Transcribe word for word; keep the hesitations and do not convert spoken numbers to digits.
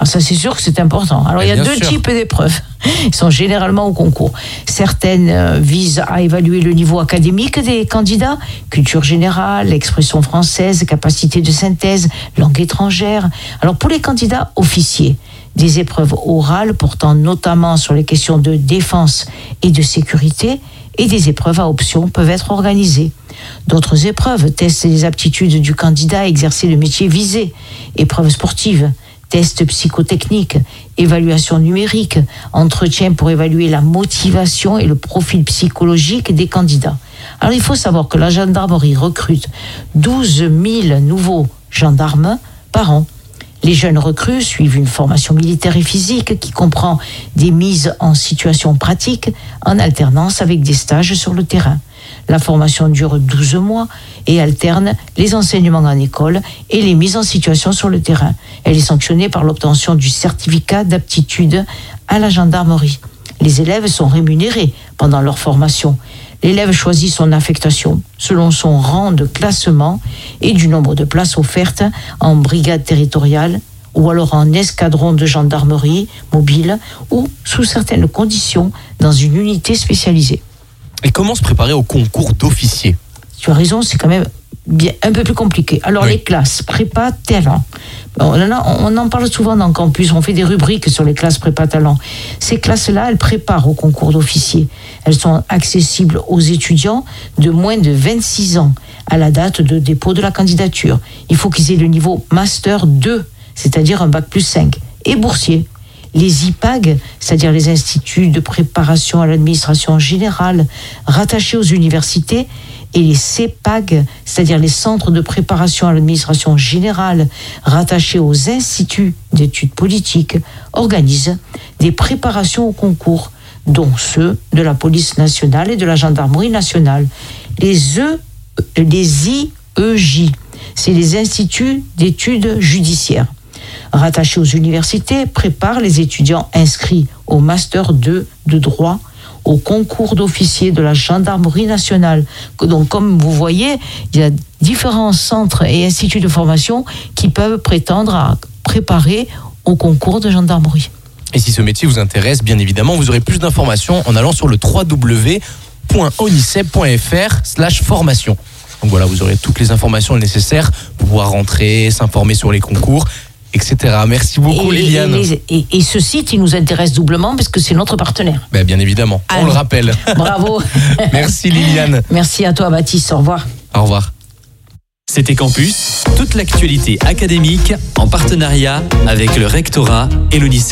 Alors ça, c'est sûr que c'est important. Alors, Mais il y a deux sûr. types d'épreuves. Ils sont généralement au concours. Certaines euh, visent à évaluer le niveau académique des candidats, culture générale, expression française, capacité de synthèse, langue étrangère. Alors, pour les candidats officiers, des épreuves orales portant notamment sur les questions de défense et de sécurité et des épreuves à option peuvent être organisées. D'autres épreuves testent les aptitudes du candidat à exercer le métier visé, épreuves sportives, tests psychotechniques, évaluation numérique, entretien pour évaluer la motivation et le profil psychologique des candidats. Alors il faut savoir que la gendarmerie recrute douze mille nouveaux gendarmes par an. Les jeunes recrues suivent une formation militaire et physique qui comprend des mises en situation pratique en alternance avec des stages sur le terrain. La formation dure douze mois et alterne les enseignements en école et les mises en situation sur le terrain. Elle est sanctionnée par l'obtention du certificat d'aptitude à la gendarmerie. Les élèves sont rémunérés pendant leur formation. L'élève choisit son affectation selon son rang de classement et du nombre de places offertes en brigade territoriale ou alors en escadron de gendarmerie mobile ou sous certaines conditions dans une unité spécialisée. Et comment se préparer au concours d'officier ? Tu as raison, c'est quand même bien, un peu plus compliqué. Alors, oui. Les classes prépa talent. On en, a, on en parle souvent dans le campus, on fait des rubriques sur les classes prépa talent. Ces classes-là, elles préparent au concours d'officier. Elles sont accessibles aux étudiants de moins de vingt-six ans à la date de dépôt de la candidature. Il faut qu'ils aient le niveau Master deux, c'est-à-dire un bac plus cinq, et boursier. Les I P A G, c'est-à-dire les instituts de préparation à l'administration générale rattachés aux universités, et les C P A G, c'est-à-dire les centres de préparation à l'administration générale rattachés aux instituts d'études politiques, organisent des préparations au concours, dont ceux de la police nationale et de la gendarmerie nationale. Les, e, les I E J, c'est les instituts d'études judiciaires, rattachés aux universités, préparent les étudiants inscrits au Master deux de droit, au concours d'officier de la gendarmerie nationale. Donc, comme vous voyez, il y a différents centres et instituts de formation qui peuvent prétendre à préparer au concours de gendarmerie. Et si ce métier vous intéresse, bien évidemment, vous aurez plus d'informations en allant sur le w w w point onicep point f r slash formation. Donc voilà, vous aurez toutes les informations nécessaires pour pouvoir rentrer, s'informer sur les concours, et cetera. Merci beaucoup, et, Liliane. Et, les, et, et ce site, il nous intéresse doublement parce que c'est notre partenaire. Ben, bien évidemment, Allez. On le rappelle. Bravo. Merci, Liliane. Merci à toi, Baptiste. Au revoir. Au revoir. C'était Campus, toute l'actualité académique en partenariat avec le rectorat et l'Onicep.